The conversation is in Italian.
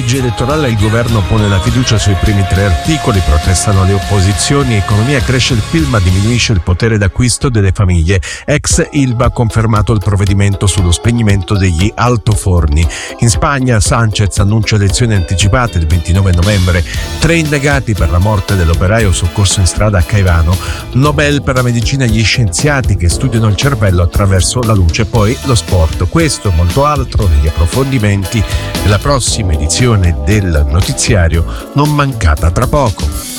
legge elettorale il governo pone la fiducia sui primi 3 articoli, protestano le opposizioni, economia cresce il PIL ma diminuisce il potere d'acquisto delle famiglie. Ex Ilva ha confermato il provvedimento sullo spegnimento degli altoforni. In Spagna Sánchez annuncia elezioni anticipate il 29 novembre. 3 indagati per la morte dell'operaio soccorso in strada a Caivano. Nobel per la medicina agli scienziati che studiano il cervello attraverso la luce. Poi lo sport. Questo e molto altro negli approfondimenti della prossima edizione del notiziario, non mancata tra poco.